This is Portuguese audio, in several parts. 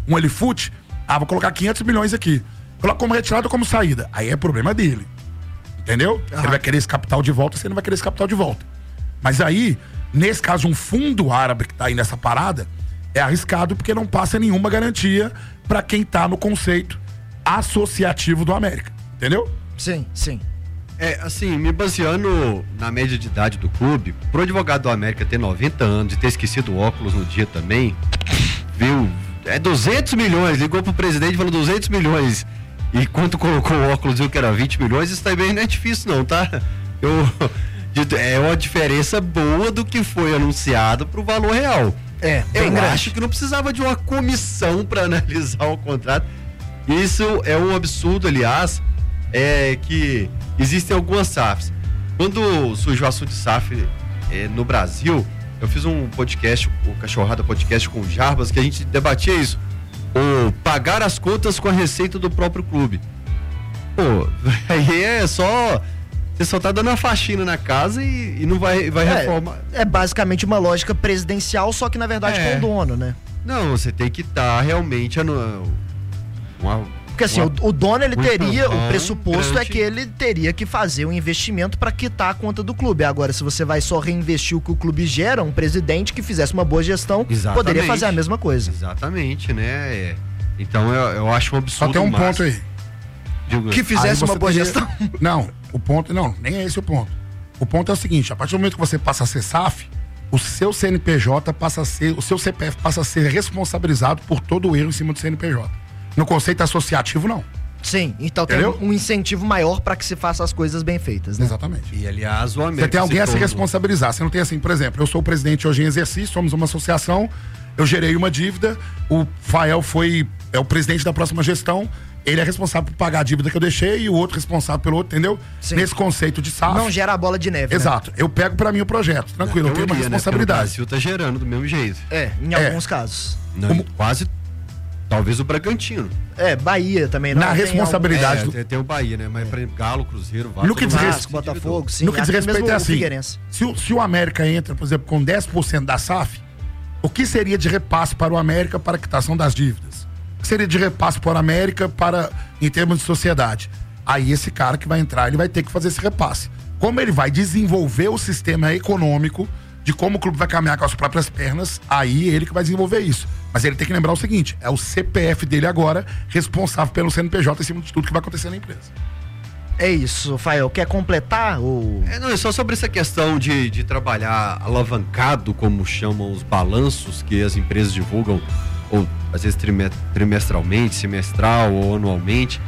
um Elifute, vou colocar 500 milhões aqui. Coloca como retirada ou como saída. Aí é problema dele. Entendeu? Ele vai querer esse capital de volta, você não vai querer esse capital de volta. Mas aí, nesse caso, um fundo árabe que tá aí nessa parada, é arriscado porque não passa nenhuma garantia pra quem tá no conceito associativo do América. Entendeu? Sim, sim. Assim, me baseando na média de idade do clube, pro advogado do América ter 90 anos e ter esquecido o óculos no dia também, viu? 200 milhões, ligou pro presidente e falou 200 milhões. E quando colocou o óculos viu que era 20 milhões, isso também não é difícil não, tá? É uma diferença boa do que foi anunciado pro valor real. Eu acho que não precisava de uma comissão para analisar o contrato. Isso é um absurdo, aliás, que existem algumas SAFs. Quando surgiu o assunto de SAF no Brasil, eu fiz um podcast, o Cachorrada Podcast com o Jarbas, que a gente debatia isso. Ou pagar as contas com a receita do próprio clube. Pô, aí você só tá dando uma faxina na casa e não vai reformar. É basicamente uma lógica presidencial, só que na verdade com o dono, né? Não, você tem que estar realmente porque assim, o dono, ele teria, o pressuposto é que ele teria que fazer um investimento para quitar a conta do clube. Agora, se você vai só reinvestir o que o clube gera, um presidente que fizesse uma boa gestão, poderia fazer a mesma coisa. Exatamente, né? Então eu acho um absurdo. Só tem um ponto aí. Que fizesse uma boa gestão. Não, nem é esse o ponto. O ponto é o seguinte, a partir do momento que você passa a ser SAF, o seu CNPJ o seu CPF passa a ser responsabilizado por todo o erro em cima do CNPJ. No conceito associativo, não. Sim, então entendeu? Tem um incentivo maior para que se faça as coisas bem feitas, né? Exatamente. E aliás, o América... Você tem alguém a se responsabilizar. Você não tem assim, por exemplo, eu sou o presidente hoje em exercício, somos uma associação, eu gerei uma dívida, o Fael é o presidente da próxima gestão, ele é responsável por pagar a dívida que eu deixei e o outro responsável pelo outro, entendeu? Sim. Nesse conceito de SAF. Não gera a bola de neve. Exato. Né? Eu pego pra mim o projeto, tranquilo, eu tenho uma responsabilidade. O Brasil tá gerando do mesmo jeito. Em alguns casos. Não, quase... Talvez o Bragantino. Bahia também. Não na responsabilidade do... Tem o Bahia, né? Mas Galo, Cruzeiro, Vasco, no que diz respeito, Botafogo, sim. No que diz respeito é assim, se o América entra, por exemplo, com 10% da SAF, o que seria de repasse para o América para a quitação das dívidas? O que seria de repasse para o América em termos de sociedade? Aí esse cara que vai entrar, ele vai ter que fazer esse repasse. Como ele vai desenvolver o sistema econômico de como o clube vai caminhar com as próprias pernas, aí ele que vai desenvolver isso. Mas ele tem que lembrar o seguinte, é o CPF dele agora responsável pelo CNPJ em cima de tudo que vai acontecer na empresa. É isso, Fael, quer completar? Ou... Não, é só sobre essa questão de trabalhar alavancado, como chamam os balanços que as empresas divulgam, ou às vezes trimestralmente, semestral ou anualmente.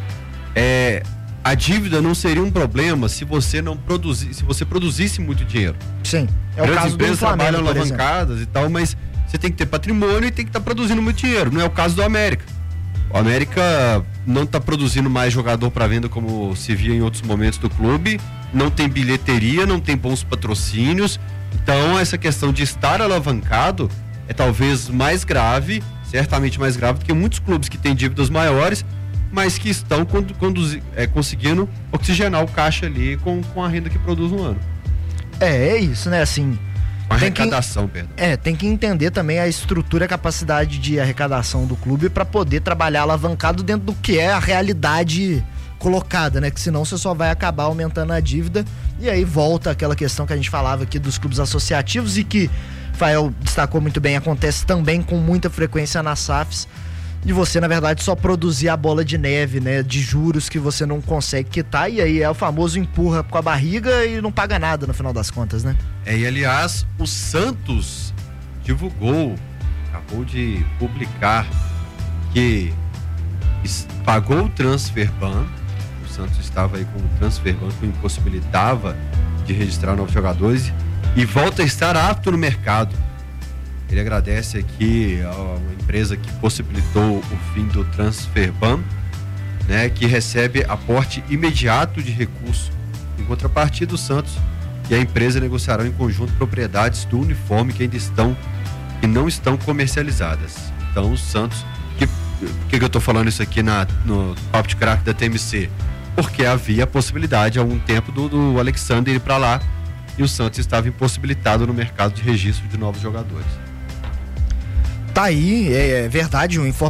A dívida não seria um problema se você produzisse muito dinheiro. Sim, é o caso do Flamengo, trabalham alavancadas e tal, mas você tem que ter patrimônio e tem que estar produzindo muito dinheiro. Não é o caso do América. O América não está produzindo mais jogador para venda como se via em outros momentos do clube, não tem bilheteria, não tem bons patrocínios. Então essa questão de estar alavancado é talvez mais grave, certamente mais grave do que muitos clubes que têm dívidas maiores, mas que estão conseguindo oxigenar o caixa ali com a renda que produz no ano. É isso, né? Assim, arrecadação, tem que entender também a estrutura e a capacidade de arrecadação do clube para poder trabalhar alavancado dentro do que é a realidade colocada, né? Que senão você só vai acabar aumentando a dívida e aí volta aquela questão que a gente falava aqui dos clubes associativos e que Fael destacou muito bem, acontece também com muita frequência nas SAFs, de você, na verdade, só produzir a bola de neve, né? De juros que você não consegue quitar e aí é o famoso empurra com a barriga e não paga nada no final das contas, né? E aliás, o Santos acabou de publicar que pagou o transfer ban. O Santos estava aí com o transfer ban que impossibilitava de registrar novos jogadores e volta a estar apto no mercado. Ele agradece aqui a uma empresa que possibilitou o fim do transfer ban, né, que recebe aporte imediato de recurso. Em contrapartida, o Santos e a empresa negociarão em conjunto propriedades do uniforme que não estão comercializadas. Então, o Santos... Por que eu estou falando isso aqui no Papo de Craque da TMC? Porque havia a possibilidade há algum tempo do Alexander ir para lá e o Santos estava impossibilitado no mercado de registro de novos jogadores. Tá aí, é verdade,